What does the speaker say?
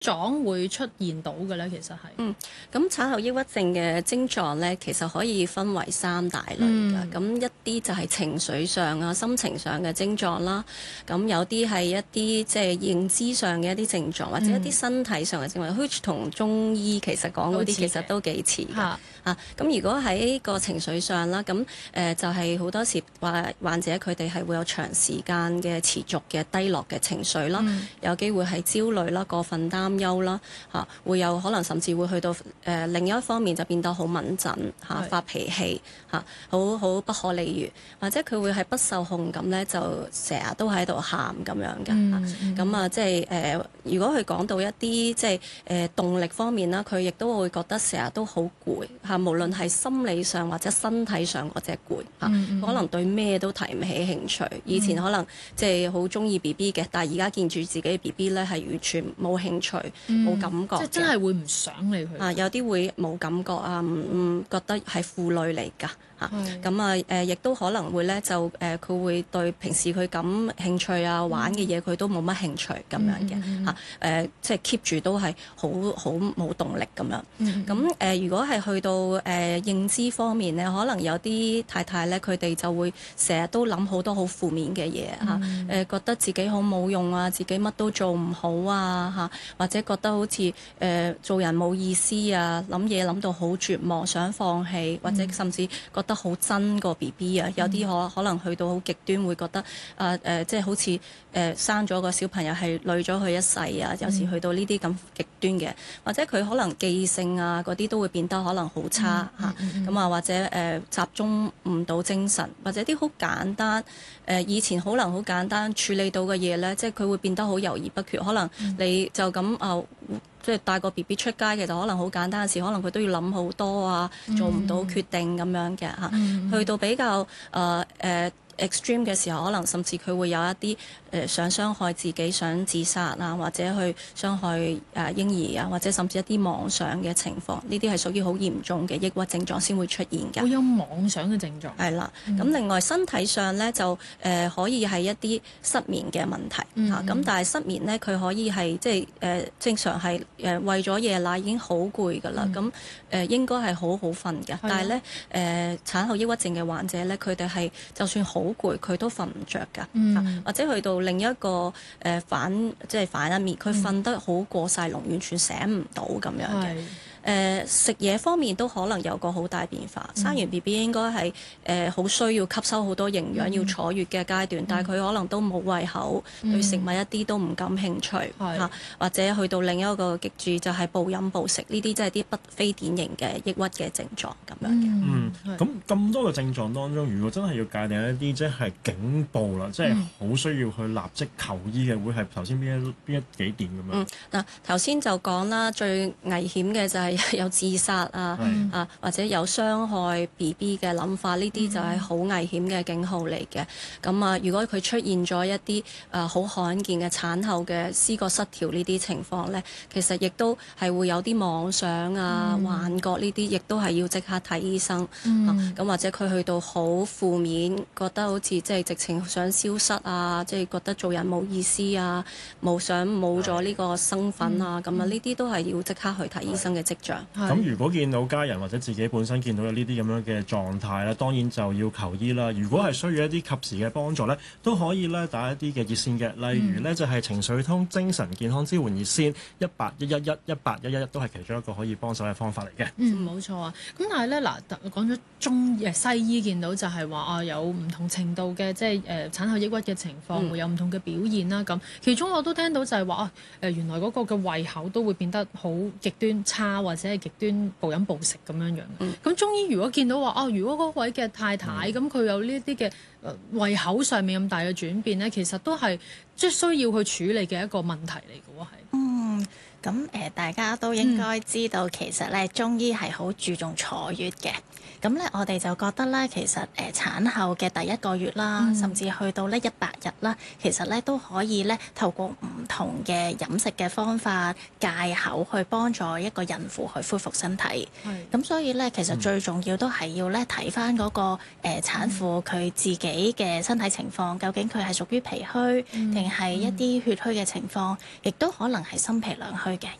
狀會出現到嘅咧？其實係咁產後抑鬱症嘅症狀咧，其實可以分為3大類嘅。咁一啲就係情緒上啊、心情上嘅症狀啦。咁有啲係一啲即係認知上嘅一啲症狀，或者一啲身體上嘅症狀，好似同中醫其實講嗰啲其實都幾似嘅。咁如果喺個情緒上啦，咁就係好多時患者佢哋係會有長時間嘅持續嘅低落嘅情緒啦，有機會係焦慮啦、過分擔憂啦，會有可能甚至會去到另一方面就變得好敏感發脾氣好不可理喻，或者佢會係不受控咁咧，就成日都喺度喊咁樣嘅。咁即係如果佢講到一啲即係動力方面啦，佢亦都會覺得成日都好攰。無論係心理上或者身體上嗰隻攰可能對咩都提唔起興趣。以前可能即係好中意 BB 嘅，但係而家見住自己 BB 咧係完全冇興趣、冇感覺， 即係真係會唔想理佢。 有啲會冇感覺啊，唔覺得係負累嚟㗎。咁亦都可能會咧就佢會對平時佢感興趣啊玩嘅嘢佢都冇乜興趣咁樣嘅即係 keep 住都係好冇動力咁樣。咁如果係去到認知方面咧，可能有啲太太咧佢哋就會成日都諗好多好負面嘅嘢覺得自己好冇用啊，自己乜都做唔好啊或者覺得好似做人冇意思啊，諗嘢諗到好絕望，想放棄，或者甚至覺得好憎個 BB 啊，有啲可能去到好極端，會覺得即係好似生咗個小朋友係累咗佢一世啊，有時去到呢啲咁極端嘅，或者佢可能記性啊嗰啲都會變得可能好差咁或者集中唔到精神，或者啲好簡單以前可能好簡單處理到嘅嘢咧，即係佢會變得好猶豫不決。可能你就咁即係帶個 BB 出街，其實可能好簡單嘅事，可能佢都要諗好多啊，做唔到決定咁樣嘅去到比較extreme 嘅時候，可能甚至佢會有一啲想傷害自己、想自殺啊，或者去傷害嬰兒啊，或者甚至一啲妄想嘅情況，呢啲係屬於好嚴重嘅抑鬱症狀先會出現㗎。 會有妄想嘅症狀。 係啦，咁另外身體上咧就可以係一啲失眠嘅問題咁但係失眠咧佢可以係即係正常係為咗夜奶已經好攰㗎啦，咁應該係好好瞓嘅。但係咧產後抑鬱症嘅患者咧，佢哋係就算好攰，佢都瞓唔着㗎，或者去到另一個反一面，佢瞓得好過晒籠，完全醒唔到咁樣嘅。食嘢方面都可能有個好大變化。生完 BB 應該係好需要吸收好多營養，要坐月嘅階段，但係佢可能都冇胃口，對食物一啲都唔感興趣或者去到另一個極致就係暴飲暴食，呢啲即係啲非典型嘅抑鬱嘅症狀咁樣嘅。 咁多個症狀當中，如果真係要界定一啲即係警報啦，即係好需要去立即求醫嘅，會係頭先邊一幾點咁樣？ 嗱，頭先就講啦，最危險嘅就係有自殺或者有傷害 BB 嘅諗法，呢啲就係好危險嘅警號嚟嘅。咁如果佢出現咗一啲好罕見嘅產後嘅思覺失調呢啲情況呢，其實亦都係會有啲妄想幻覺呢啲，亦都係要即刻睇醫生。咁或者佢去到好負面，覺得好似即係直情想消失啊，即係覺得做人冇意思啊，冇咗呢個身份啊，咁呢啲都係要即刻去睇醫生嘅跡象。 咁如果見到家人或者自己本身見到有呢啲咁樣嘅狀態咧，當然就要求醫啦。如果係需要一啲及時嘅幫助咧，都可以咧打一啲嘅熱線嘅，例如咧就係情緒通精神健康支援熱線1811都係其中一個可以幫手嘅方法嚟嘅。 冇錯啊。咁但係咧嗱，講咗西醫見到就係話有唔同程度嘅即係產後抑鬱嘅情況會有唔同嘅表現啦。咁其中我都聽到就係話原來嗰個嘅胃口都會變得好極端差，或者係極端暴飲暴食咁樣樣。咁中醫如果見到話如果嗰位嘅太太咁佢有呢啲嘅胃口上面咁大嘅轉變咧，其實都係即係需要去處理嘅一個問題嚟嘅喎係。 咁大家都應該知道，其實咧中醫係好注重坐月嘅。咁咧，我哋就覺得咧，其實產後嘅第1個月啦，甚至去到呢100日啦，其實咧都可以咧透過唔同嘅飲食嘅方法戒口，去幫助一個孕婦去恢復身體。咁所以咧，其實最重要都係要咧睇翻嗰個產婦佢自己嘅身體情況，究竟佢係屬於脾虛定係一啲血虛嘅情況，亦都可能係心疲量虛區嘅，